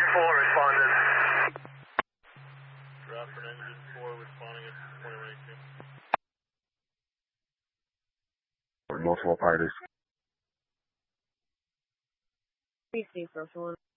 4 responded. Stratford engine 4 responding at 2118. Multiple parties. Receive, First One.